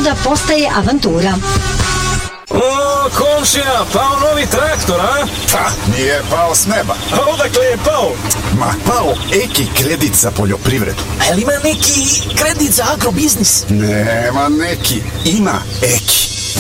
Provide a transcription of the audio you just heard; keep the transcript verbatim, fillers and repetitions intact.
svuda postaje avantura. O, komšija, pao novi traktor, a? Pa, nije pao s neba. A odakle je pao? Ma, pao Eki kredit za poljoprivredu. A jel ima neki kredit za agrobiznis? Nema neki, ima Eki.